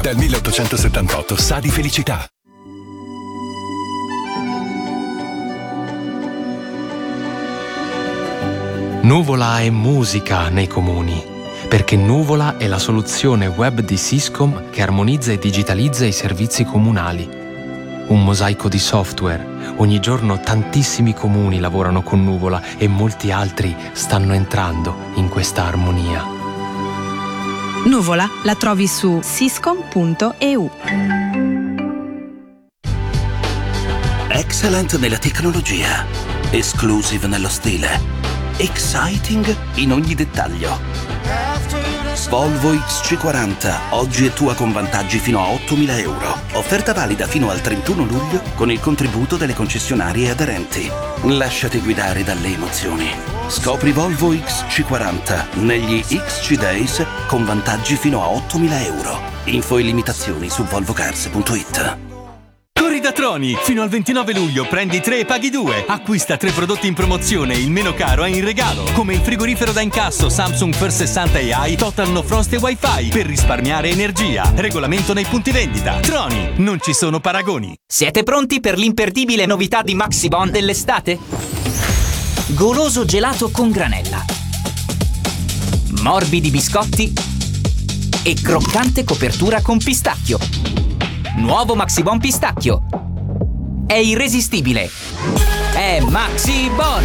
Dal 1878 sa di felicità. Nuvola è musica nei comuni, perché Nuvola è la soluzione web di Syscom che armonizza e digitalizza i servizi comunali. Un mosaico di software. Ogni giorno tantissimi comuni lavorano con Nuvola e molti altri stanno entrando in questa armonia. Nuvola la trovi su syscom.eu. Excellent nella tecnologia, exclusive nello stile, exciting in ogni dettaglio. Volvo XC40, oggi è tua con vantaggi fino a 8.000 euro. Offerta valida fino al 31 luglio con il contributo delle concessionarie aderenti. Lasciati guidare dalle emozioni. Scopri Volvo XC40 negli XC Days con vantaggi fino a 8.000 euro. Info e limitazioni su volvocars.it. Corri da Troni! Fino al 29 luglio prendi 3 e paghi 2. Acquista 3 prodotti in promozione e il meno caro è in regalo. Come il frigorifero da incasso Samsung First 60 AI Total No Frost e Wi-Fi per risparmiare energia. Regolamento nei punti vendita. Troni, non ci sono paragoni. Siete pronti per l'imperdibile novità di Maxibon dell'estate? Goloso gelato con granella, morbidi biscotti e croccante copertura con pistacchio. Nuovo Maxibon pistacchio. È irresistibile. È Maxibon.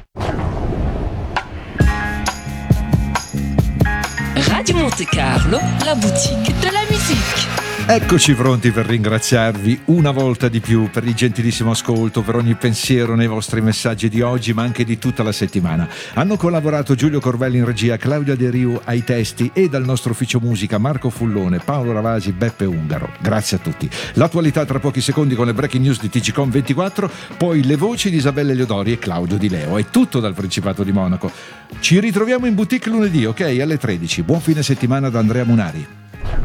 Radio Monte Carlo, la boutique de la musique. Eccoci pronti per ringraziarvi una volta di più per il gentilissimo ascolto, per ogni pensiero nei vostri messaggi di oggi ma anche di tutta la settimana. Hanno collaborato Giulio Corvelli in regia, Claudia De Riu ai testi e dal nostro ufficio musica Marco Fullone, Paolo Ravasi, Beppe Ungaro. Grazie a tutti. L'attualità tra pochi secondi con le breaking news di TGcom24, poi le voci di Isabella Leodori e Claudio Di Leo. È tutto dal Principato di Monaco. Ci ritroviamo in boutique lunedì, ok? Alle 13. Buon fine settimana da Andrea Munari.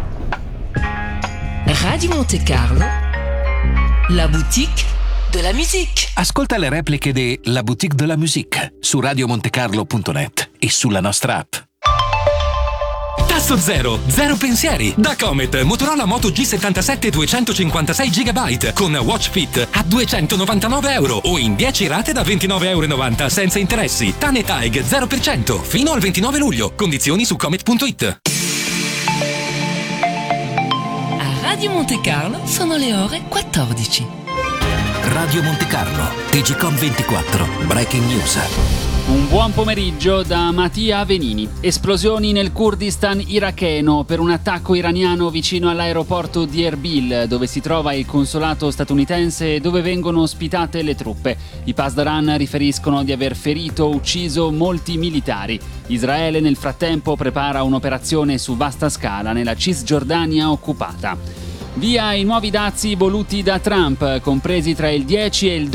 Radio Monte Carlo, la boutique de la musique. Ascolta le repliche di La Boutique de la Musique su radiomontecarlo.net e sulla nostra app. Tasso zero, zero pensieri. Da Comet, Motorola Moto G77 256 GB con Watch Fit a 299 euro o in 10 rate da 29,90 euro senza interessi. Tane Taig 0% fino al 29 luglio. Condizioni su comet.it. Radio Monte Carlo sono le ore 14. Radio Monte Carlo, TGcom24, Breaking News. Un buon pomeriggio da Mattia Venini. Esplosioni nel Kurdistan iracheno per un attacco iraniano vicino all'aeroporto di Erbil, dove si trova il consolato statunitense e dove vengono ospitate le truppe. I Pasdaran riferiscono di aver ferito o ucciso molti militari. Israele nel frattempo prepara un'operazione su vasta scala nella Cisgiordania occupata. Via i nuovi dazi voluti da Trump, compresi tra il 10 e il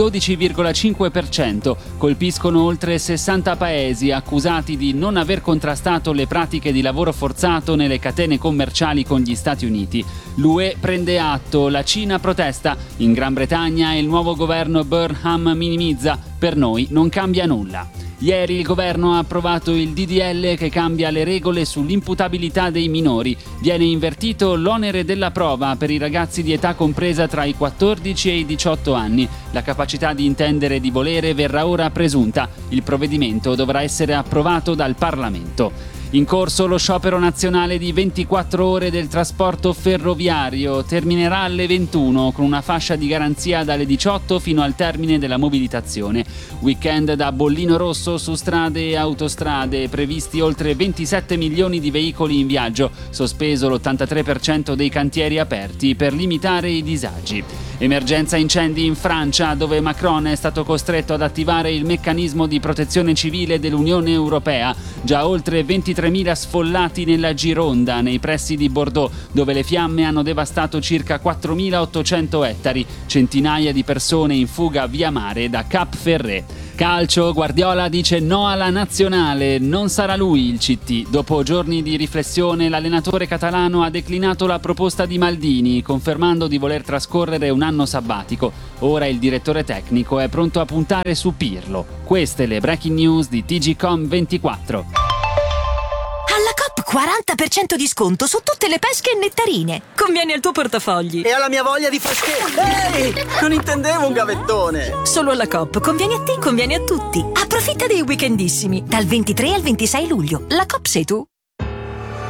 12,5%, colpiscono oltre 60 paesi accusati di non aver contrastato le pratiche di lavoro forzato nelle catene commerciali con gli Stati Uniti. L'UE prende atto, la Cina protesta, in Gran Bretagna il nuovo governo Burnham minimizza, per noi non cambia nulla. Ieri il governo ha approvato il DDL che cambia le regole sull'imputabilità dei minori. Viene invertito l'onere della prova per i ragazzi di età compresa tra i 14 e i 18 anni. La capacità di intendere e di volere verrà ora presunta. Il provvedimento dovrà essere approvato dal Parlamento. In corso lo sciopero nazionale di 24 ore del trasporto ferroviario terminerà alle 21 con una fascia di garanzia dalle 18 fino al termine della mobilitazione. Weekend da bollino rosso su strade e autostrade, previsti oltre 27 milioni di veicoli in viaggio, sospeso l'83% dei cantieri aperti per limitare i disagi. Emergenza incendi in Francia, dove Macron è stato costretto ad attivare il meccanismo di protezione civile dell'Unione Europea. Già oltre 23.000 sfollati nella Gironda, nei pressi di Bordeaux, dove le fiamme hanno devastato circa 4.800 ettari, centinaia di persone in fuga via mare da Cap Ferret. Calcio, Guardiola dice no alla nazionale, non sarà lui il CT. Dopo giorni di riflessione, l'allenatore catalano ha declinato la proposta di Maldini, confermando di voler trascorrere un anno sabbatico. Ora il direttore tecnico è pronto a puntare su Pirlo. Queste le breaking news di TGcom24. Alla COP 40% di sconto su tutte le pesche e nettarine. Conviene al tuo portafogli. E alla mia voglia di freschezza. Ehi, non intendevo un gavettone. Solo alla Coop. Conviene a te, conviene a tutti. Approfitta dei weekendissimi. Dal 23 al 26 luglio. La Coop sei tu.